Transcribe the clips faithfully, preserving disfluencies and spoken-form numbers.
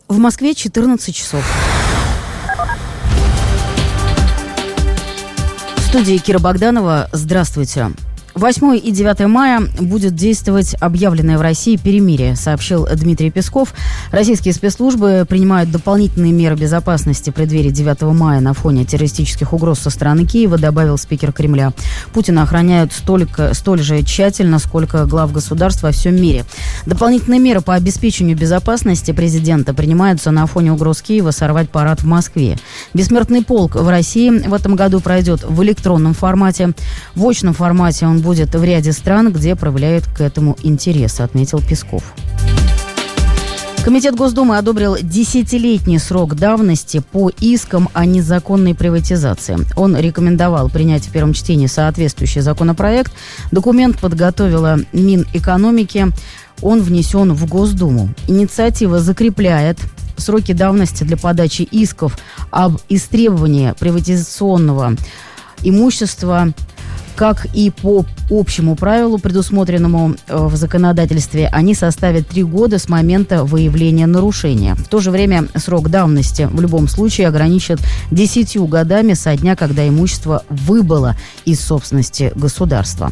В Москве четырнадцать часов. В студии Кира Богданова. Здравствуйте. восьмое и девятое мая будет действовать объявленное в России перемирие, сообщил Дмитрий Песков. Российские спецслужбы принимают дополнительные меры безопасности в преддверии девятого мая на фоне террористических угроз со стороны Киева, добавил спикер Кремля. Путина охраняют столько, столь же тщательно, сколько глав государств во всем мире. Дополнительные меры по обеспечению безопасности президента принимаются на фоне угроз Киева сорвать парад в Москве. Бессмертный полк в России в этом году пройдет в электронном формате. В очном формате он будет будет в ряде стран, где проявляют к этому интерес, отметил Песков. Комитет Госдумы одобрил десятилетний срок давности по искам о незаконной приватизации. Он рекомендовал принять в первом чтении соответствующий законопроект. Документ подготовила Минэкономики. Он внесен в Госдуму. Инициатива закрепляет сроки давности для подачи исков об истребовании приватизационного имущества, как и по общему правилу, предусмотренному в законодательстве, они составят три года с момента выявления нарушения. В то же время срок давности в любом случае ограничат десятью годами со дня, когда имущество выбыло из собственности государства.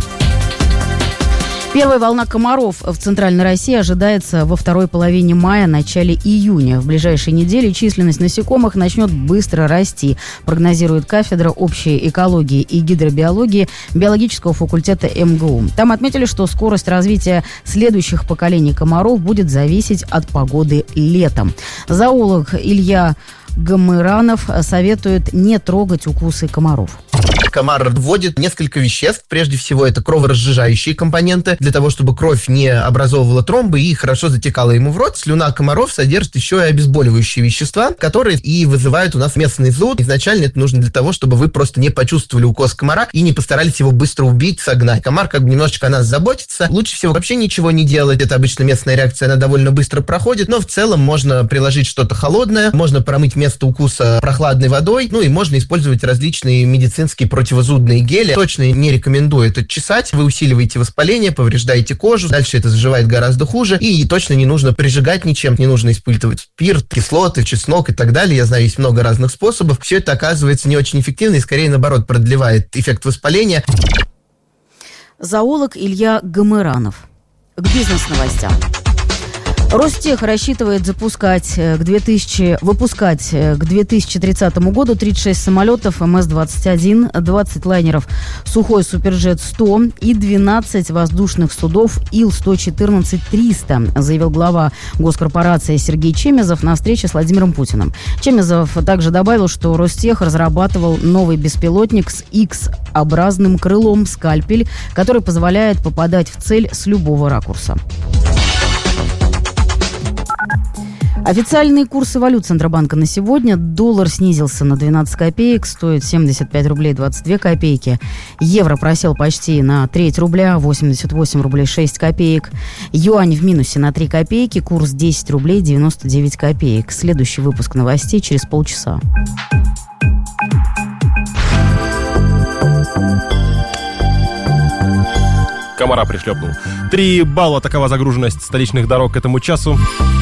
Первая волна комаров в Центральной России ожидается во второй половине мая, начале июня. В ближайшие недели численность насекомых начнет быстро расти, прогнозирует кафедра общей экологии и гидробиологии биологического факультета эм гэ у. Там отметили, что скорость развития следующих поколений комаров будет зависеть от погоды летом. Зоолог Илья Гамыранов советует не трогать укусы комаров. Комар вводит несколько веществ. Прежде всего, это кроворазжижающие компоненты, для того, чтобы кровь не образовывала тромбы и хорошо затекала ему в рот. Слюна комаров содержит еще и обезболивающие вещества, которые и вызывают у нас местный зуд. Изначально это нужно для того, чтобы вы просто не почувствовали укус комара и не постарались его быстро убить, согнать. Комар как бы немножечко о нас заботится. Лучше всего вообще ничего не делать. Это обычно местная реакция, она довольно быстро проходит. Но в целом можно приложить что-то холодное, можно промыть место укуса прохладной водой, ну и можно использовать различные медицинские противозудные гели. Точно не рекомендую это чесать. Вы усиливаете воспаление, повреждаете кожу. Дальше это заживает гораздо хуже. И точно не нужно прижигать ничем. Не нужно испытывать спирт, кислоты, чеснок и так далее. Я знаю, есть много разных способов. Все это оказывается не очень эффективно и скорее, наоборот, продлевает эффект воспаления. Зоолог Илья Гамыранов. К бизнес-новостям. Ростех рассчитывает запускать к две тысячи, выпускать к две тысячи тридцатому году тридцать шесть самолетов эм эс двадцать один, двадцать лайнеров Сухой Суперджет сто и двенадцать воздушных судов ил сто четырнадцать триста, заявил глава госкорпорации Сергей Чемезов на встрече с Владимиром Путиным. Чемезов также добавил, что Ростех разрабатывал новый беспилотник с X-образным крылом «Скальпель», который позволяет попадать в цель с любого ракурса. Официальные курсы валют Центробанка на сегодня. Доллар снизился на двенадцать копеек, стоит семьдесят пять рублей двадцать две копейки. Евро просел почти на треть рубля, восемьдесят восемь рублей шесть копеек. Юань в минусе на три копейки, курс десять рублей девяносто девять копеек. Следующий выпуск новостей через полчаса. Комара пришлепнул. Три балла такова загруженность столичных дорог к этому часу.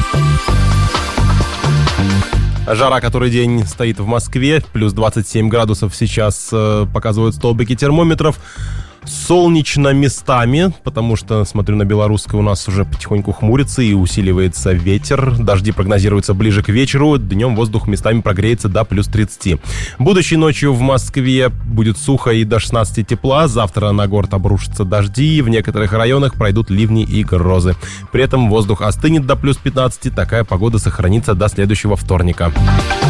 Жара, который день стоит в Москве, плюс двадцать семь градусов сейчас э, показывают столбики термометров. Солнечно местами, потому что, смотрю, на Белорусской у нас уже потихоньку хмурится и усиливается ветер. Дожди прогнозируются ближе к вечеру. Днем воздух местами прогреется до плюс тридцати. Будущей ночью в Москве будет сухо и до шестнадцати тепла. Завтра на город обрушатся дожди. В некоторых районах пройдут ливни и грозы. При этом воздух остынет до плюс пятнадцати. Такая погода сохранится до следующего вторника.